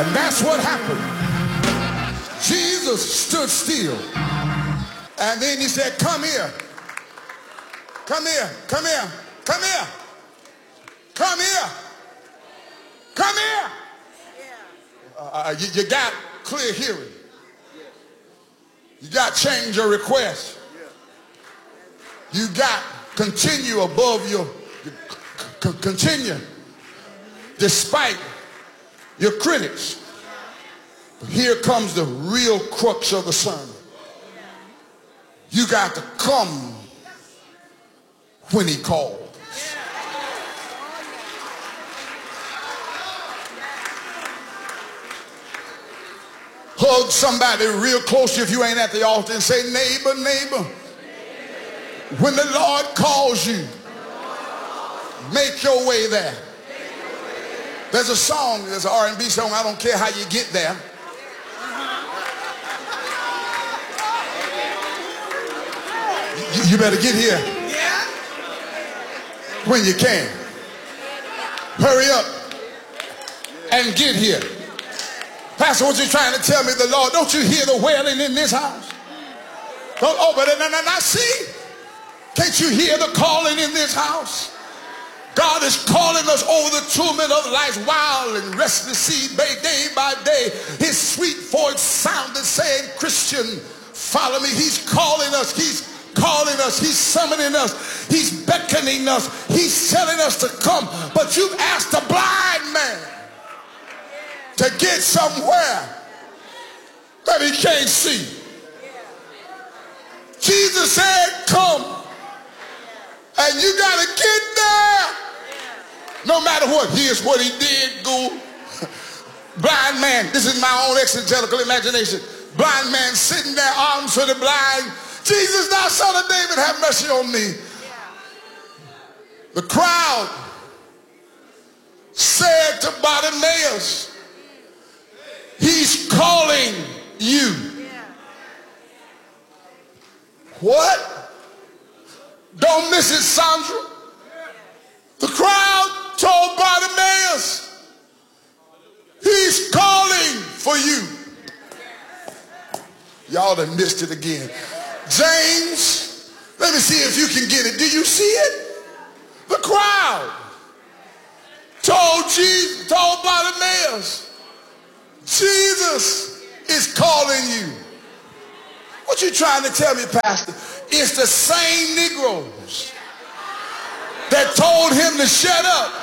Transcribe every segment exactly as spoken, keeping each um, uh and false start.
And that's what happened. Jesus stood still. And then he said, come here. Come here. Come here. Come here. Come here. Come here. Uh, you, you got clear hearing. You got change your request. You got continue above your, c- continue despite your critics. But here comes the real crux of the sermon. You got to come when he called. Hug somebody real close if you ain't at the altar and say, neighbor, neighbor, when the Lord calls you, make your way there. There's a song, there's an R and B song, I don't care how you get there. You, you better get here when you can. Hurry up and get here. Pastor, what you trying to tell me? The Lord, don't you hear the wailing in this house? Don't, oh, but no, no, no, see? Can't you hear the calling in this house? God is calling us over the tumult of life's wild and restless sea, day by day. His sweet voice sounded saying, Christian, follow me. He's calling us. He's calling us. He's summoning us. He's beckoning us. He's telling us to come. But you've asked a blind man to get somewhere that he can't see. Jesus said, come. And you got to get there. No matter what. Here's what he did, go. Blind man. This is my own exegetical imagination. Blind man sitting there, arms for the blind. Jesus, thou son of David, have mercy on me. The crowd said to Bartimaeus, he's calling you. What? Don't miss it, Sandra. The crowd told Bartimaeus, he's calling for you. Y'all done missed it again. James, let me see if you can get it. Do you see it? The crowd told Jesus, told Bartimaeus, Jesus is calling you. What you trying to tell me, Pastor? It's the same Negroes that told him to shut up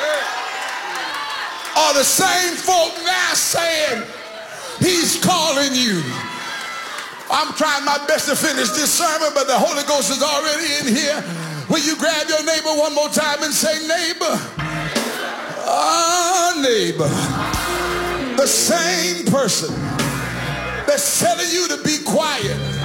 are the same folk now saying he's calling you. I'm trying my best to finish this sermon, but the Holy Ghost is already in here. Will you grab your neighbor one more time and say, neighbor, ah, neighbor, the same person that's telling you to be quiet